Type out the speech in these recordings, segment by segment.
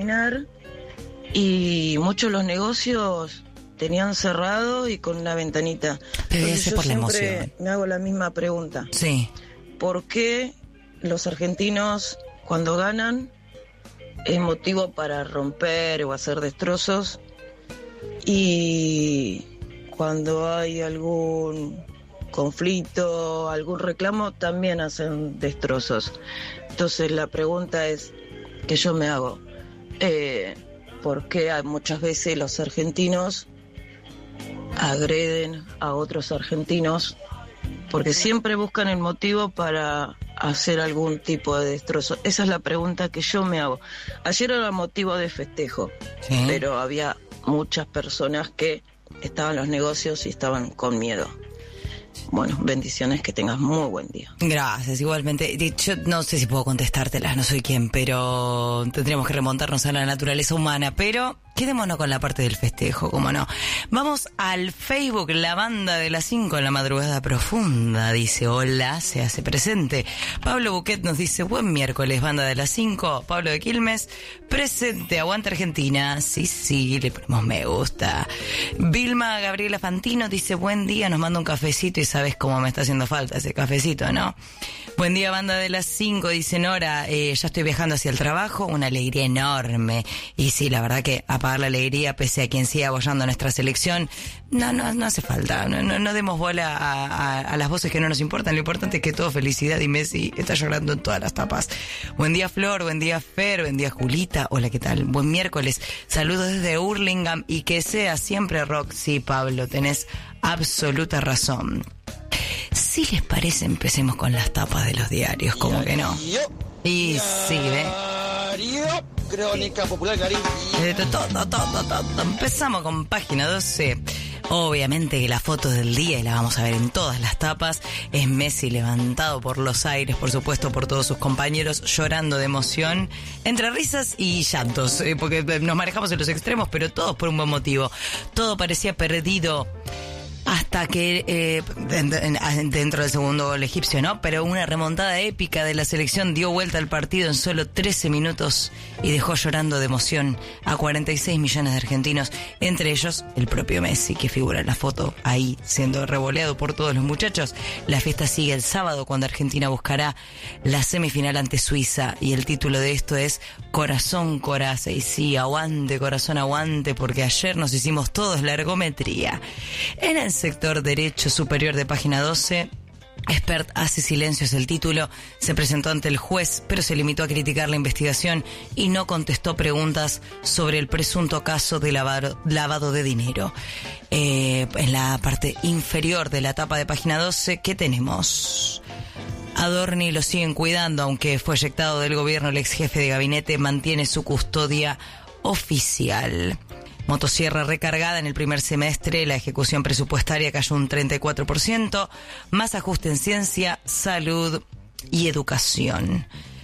terminar y muchos de los negocios tenían cerrado y con una ventanita. Debe ser por la emoción. Siempre me hago la misma pregunta. Sí. ¿Por qué los argentinos cuando ganan es motivo para romper o hacer destrozos y cuando hay algún conflicto, algún reclamo, también hacen destrozos? Entonces la pregunta es que yo me hago, ¿por qué muchas veces los argentinos agreden a otros argentinos? Porque siempre buscan el motivo para hacer algún tipo de destrozo. Esa es la pregunta que yo me hago. Ayer era motivo de festejo, Sí. pero había muchas personas que estaban en los negocios y estaban con miedo. Bueno, bendiciones, que tengas muy buen día. Gracias, igualmente. Yo no sé si puedo contestártelas, no soy quien, pero tendríamos que remontarnos a la naturaleza humana. Pero quedémonos con la parte del festejo, cómo no. Vamos al Facebook, la banda de las 5 en la madrugada profunda. Dice, hola, se hace presente. Pablo Buquet nos dice, buen miércoles, banda de las 5. Pablo de Quilmes, presente, aguanta Argentina. Sí, le ponemos me gusta. Vilma Gabriela Fantino dice, buen día, nos manda un cafecito y sabes cómo me está haciendo falta ese cafecito, ¿no? Buen día, banda de las 5, dice Nora, ya estoy viajando hacia el trabajo, una alegría enorme. Y sí, la verdad que apagar la alegría, pese a quien siga apoyando a nuestra selección, no hace falta, no demos bola a las voces que no nos importan, lo importante es que todo felicidad y Messi está llorando en todas las tapas. Buen día Flor, buen día Fer, buen día Julita, hola, ¿qué tal? Buen miércoles, saludos desde Hurlingham y que sea siempre rock. Sí, Pablo, tenés absoluta razón. Si les parece, empecemos con las tapas de los diarios, como que no. Y sí, ¿ve? Crónica Popular Clarín. Todo. Empezamos con página 12. Obviamente que la foto del día, y la vamos a ver en todas las tapas, es Messi levantado por los aires, por supuesto por todos sus compañeros, llorando de emoción, entre risas y llantos, porque nos manejamos en los extremos, pero todos por un buen motivo. Todo parecía perdido hasta que dentro del segundo gol egipcio, ¿no? Pero una remontada épica de la selección dio vuelta al partido en solo 13 minutos y dejó llorando de emoción a 46 millones de argentinos, entre ellos el propio Messi, que figura en la foto ahí siendo revoleado por todos los muchachos. La fiesta sigue el sábado cuando Argentina buscará la semifinal ante Suiza y el título de esto es Corazón Coraza. Y sí, aguante corazón, aguante, porque ayer nos hicimos todos la ergometría. En el sector derecho superior de página 12, Expert hace silencio es el título. Se presentó ante el juez, pero se limitó a criticar la investigación y no contestó preguntas sobre el presunto caso de lavado de dinero. En la parte inferior de la tapa de página 12, ¿qué tenemos? Adorni lo siguen cuidando, aunque fue eyectado del gobierno, el ex jefe de gabinete mantiene su custodia oficial. Motosierra recargada en el primer semestre, la ejecución presupuestaria cayó un 34%, más ajuste en ciencia, salud y educación.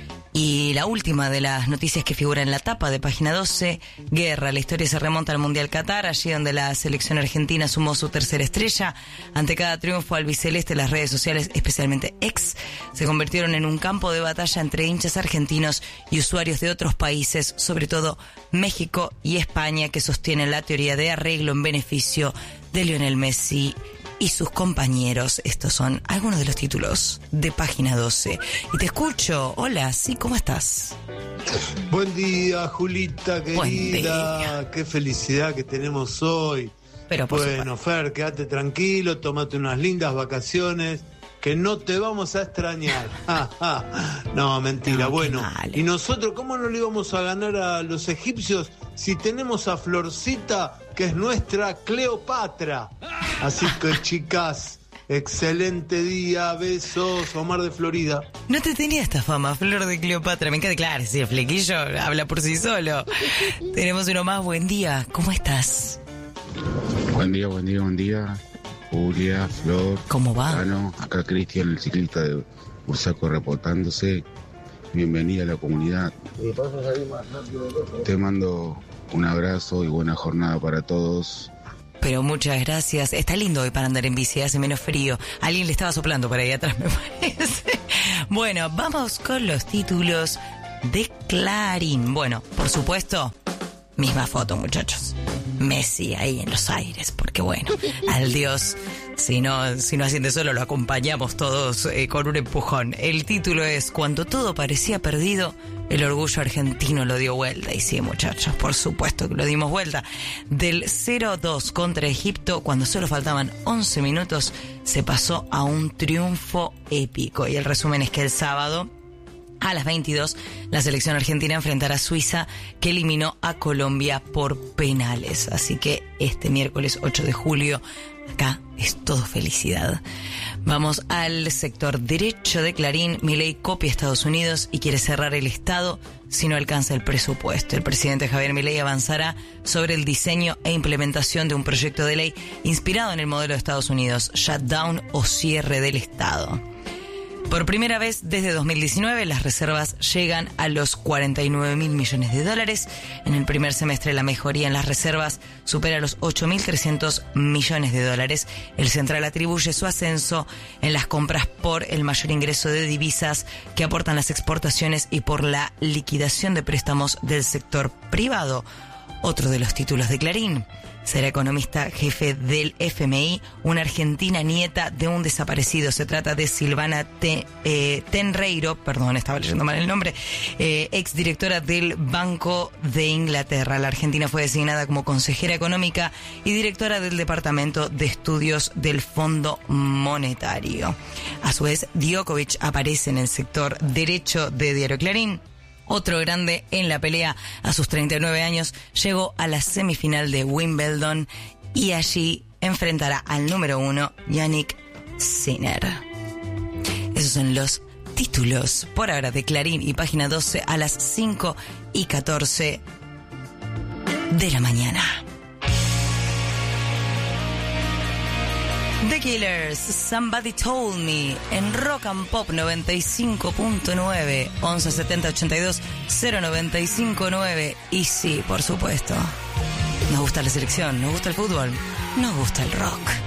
Y la última de las noticias que figura en la tapa de página 12, guerra. La historia se remonta al Mundial Qatar, allí donde la selección argentina sumó su tercera estrella. Ante cada triunfo albiceleste, las redes sociales, especialmente X, se convirtieron en un campo de batalla entre hinchas argentinos y usuarios de otros países, sobre todo México y España, que sostienen la teoría de arreglo en beneficio de Lionel Messi y sus compañeros. Estos son algunos de los títulos de página 12. Y te escucho. Hola, sí, ¿cómo estás? Buen día, Julita, querida. Buen día. Qué felicidad que tenemos hoy. Pero por bueno, Fer, quédate tranquilo, tómate unas lindas vacaciones, que no te vamos a extrañar. No, mentira. No, bueno, mal. ¿Y nosotros cómo no le íbamos a ganar a los egipcios si tenemos a Florcita, que es nuestra Cleopatra? Así que, chicas, excelente día, besos, Omar de Florida. No te tenía esta fama, Flor de Cleopatra. Me encanta, claro, sí, el flequillo habla por sí solo. Tenemos uno más, buen día. ¿Cómo estás? Buen día. Julia, Flor. ¿Cómo va? Bueno, acá Cristian, el ciclista de Bursaco, reportándose. Bienvenida a la comunidad. Te mando un abrazo y buena jornada para todos. Pero muchas gracias. Está lindo hoy para andar en bici, hace menos frío. Alguien le estaba soplando por ahí atrás, me parece. Bueno, vamos con los títulos de Clarín. Bueno, por supuesto, misma foto, muchachos. Messi ahí en los aires, porque bueno, al Dios, si no asciende solo, lo acompañamos todos con un empujón. El título es Cuando todo parecía perdido, el orgullo argentino lo dio vuelta. Y sí, muchachos, por supuesto que lo dimos vuelta. Del 0-2 contra Egipto, cuando solo faltaban 11 minutos, se pasó a un triunfo épico. Y el resumen es que el sábado, a las 22, la selección argentina enfrentará a Suiza, que eliminó a Colombia por penales. Así que este miércoles 8 de julio, acá es todo felicidad. Vamos al sector derecho de Clarín. Milei copia a Estados Unidos y quiere cerrar el Estado si no alcanza el presupuesto. El presidente Javier Milei avanzará sobre el diseño e implementación de un proyecto de ley inspirado en el modelo de Estados Unidos, shutdown o cierre del Estado. Por primera vez desde 2019, las reservas llegan a los 49.000 millones de dólares. En el primer semestre, la mejoría en las reservas supera los 8.300 millones de dólares. El central atribuye su ascenso en las compras por el mayor ingreso de divisas que aportan las exportaciones y por la liquidación de préstamos del sector privado. Otro de los títulos de Clarín. Será economista jefe del FMI, una argentina nieta de un desaparecido. Se trata de Silvana Tenreiro, estaba leyendo mal el nombre, exdirectora del Banco de Inglaterra. La Argentina fue designada como consejera económica y directora del Departamento de Estudios del Fondo Monetario. A su vez, Djokovic aparece en el sector derecho de Diario Clarín. Otro grande en la pelea, a sus 39 años, llegó a la semifinal de Wimbledon y allí enfrentará al número 1, Jannik Sinner. Esos son los títulos por ahora de Clarín y Página 12 a las 5:14 de la mañana. The Killers, Somebody Told Me, en Rock and Pop 95.9, 11 70 82 0959. Y sí, por supuesto, nos gusta la selección, nos gusta el fútbol, nos gusta el rock.